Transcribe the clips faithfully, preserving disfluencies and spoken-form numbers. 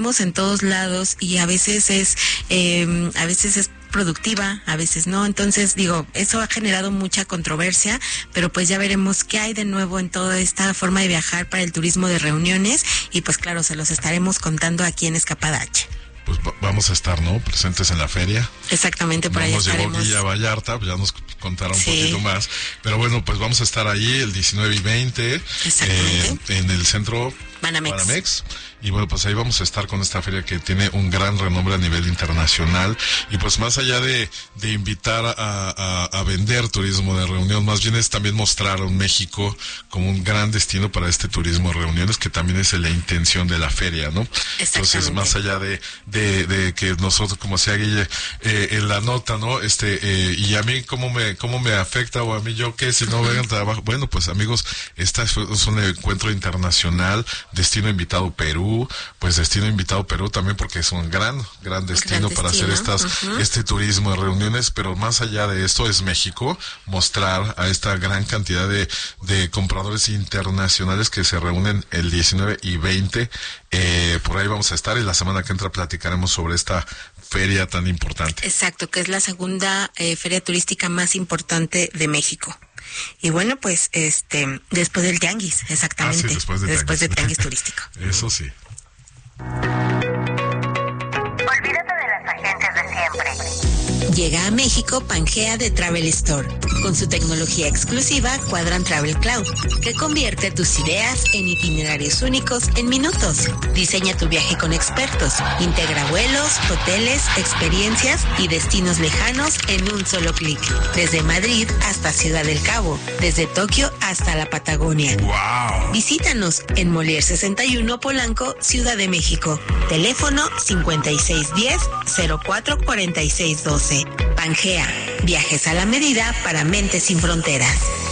vemos en todos lados y a veces es, eh, a veces es productiva, a veces no. Entonces, digo, eso ha generado mucha controversia, pero pues ya veremos qué hay de nuevo en toda esta forma de viajar para el turismo de reuniones y pues claro, se los estaremos contando aquí en Escapada H. Pues vamos a estar, ¿no? Presentes en la feria. Exactamente, por ahí nos estaremos. Nos llegó Guilla Vallarta, pues ya nos contará un sí. poquito más. Pero bueno, pues vamos a estar ahí el diecinueve y veinte eh, en el centro Banamex. Banamex. Y bueno, pues ahí vamos a estar con esta feria que tiene un gran renombre a nivel internacional. Y pues más allá de, de invitar a, a, a vender turismo de reunión, más bien es también mostrar a México como un gran destino para este turismo de reuniones, que también es la intención de la feria, ¿no? Entonces, más allá de, de, de que nosotros, como sea Guille, eh, en la nota, ¿no? Este, eh, y a mí, ¿cómo me, cómo me afecta? O a mí, ¿yo qué? Si no vengan al trabajo. Bueno, pues amigos, este es un encuentro internacional, destino invitado Perú, pues destino invitado Perú también, porque es un gran, gran destino, gran destino para hacer estas, uh-huh. este turismo de reuniones, pero más allá de esto es México, mostrar a esta gran cantidad de, de compradores internacionales que se reúnen el diecinueve y veinte, eh, por ahí vamos a estar, y la semana que entra platicaremos sobre esta feria tan importante. Exacto, que es la segunda eh, feria turística más importante de México. Y bueno, pues este después del tianguis, exactamente. Ah, sí, después de después tianguis. de tianguis turístico. Eso sí. Olvídate de las agencias de siempre. Llega a México Pangea de Travel Store, con su tecnología exclusiva Quadrant Travel Cloud, que convierte tus ideas en itinerarios únicos en minutos. Diseña tu viaje con expertos, integra vuelos, hoteles, experiencias y destinos lejanos en un solo clic. Desde Madrid hasta Ciudad del Cabo, desde Tokio hasta la Patagonia. ¡Wow! Visítanos en Molière sesenta y uno Polanco, Ciudad de México. Teléfono cincuenta y seis diez, cero cuatro cuarenta y seis doce. Pangea, viajes a la medida para mentes sin fronteras.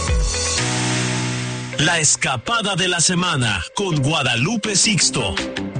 La escapada de la semana con Guadalupe Sixto.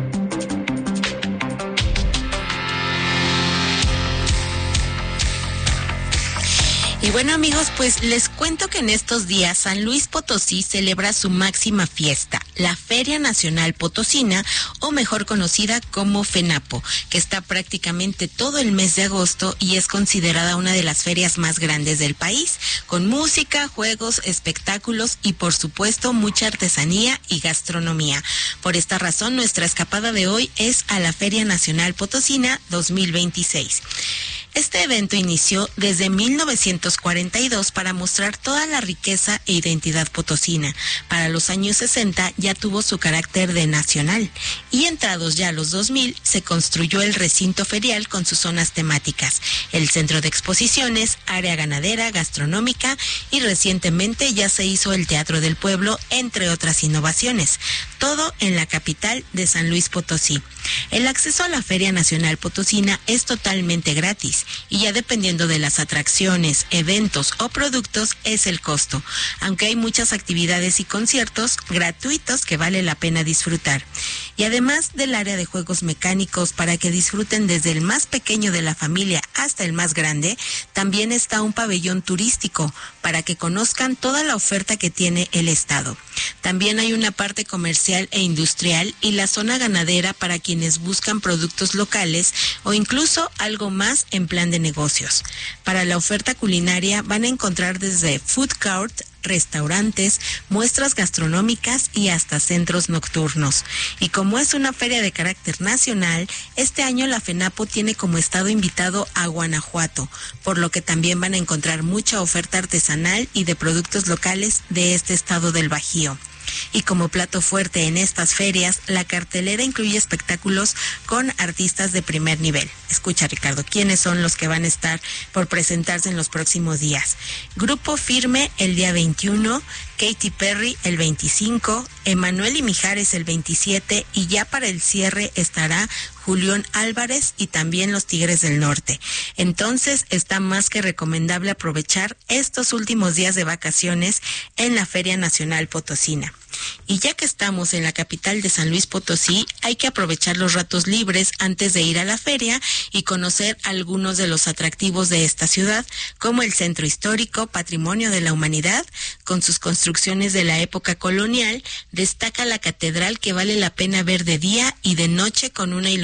Y bueno, amigos, pues les cuento que en estos días San Luis Potosí celebra su máxima fiesta, la Feria Nacional Potosina, o mejor conocida como FENAPO, que está prácticamente todo el mes de agosto y es considerada una de las ferias más grandes del país, con música, juegos, espectáculos y por supuesto mucha artesanía y gastronomía. Por esta razón, nuestra escapada de hoy es a la Feria Nacional Potosina dos mil veintiséis. Este evento inició desde mil novecientos cuarenta y dos para mostrar toda la riqueza e identidad potosina. Para los años sesenta ya tuvo su carácter de nacional y entrados ya a los dos mil se construyó el recinto ferial con sus zonas temáticas, el centro de exposiciones, área ganadera, gastronómica y recientemente ya se hizo el Teatro del Pueblo, entre otras innovaciones. Todo en la capital de San Luis Potosí. El acceso a la Feria Nacional Potosina es totalmente gratis y ya dependiendo de las atracciones, eventos o productos es el costo, aunque hay muchas actividades y conciertos gratuitos que vale la pena disfrutar. Y además del área de juegos mecánicos para que disfruten desde el más pequeño de la familia hasta el más grande, también está un pabellón turístico para que conozcan toda la oferta que tiene el estado. También hay una parte comercial e industrial y la zona ganadera para quienes buscan productos locales o incluso algo más en plan de negocios. Para la oferta culinaria van a encontrar desde food court, restaurantes, muestras gastronómicas y hasta centros nocturnos. Y como es una feria de carácter nacional, este año la FENAPO tiene como estado invitado a Guanajuato, por lo que también van a encontrar mucha oferta artesanal y de productos locales de este estado del Bajío. Y como plato fuerte en estas ferias, la cartelera incluye espectáculos con artistas de primer nivel. Escucha, Ricardo, ¿quiénes son los que van a estar por presentarse en los próximos días? Grupo Firme el día veintiuno, Katy Perry el veinticinco, Emanuel y Mijares el veintisiete y ya para el cierre estará Julián Álvarez y también los Tigres del Norte. Entonces está más que recomendable aprovechar estos últimos días de vacaciones en la Feria Nacional Potosina. Y ya que estamos en la capital de San Luis Potosí, hay que aprovechar los ratos libres antes de ir a la feria y conocer algunos de los atractivos de esta ciudad, como el Centro Histórico, Patrimonio de la Humanidad, con sus construcciones de la época colonial. Destaca la catedral, que vale la pena ver de día y de noche con una iluminación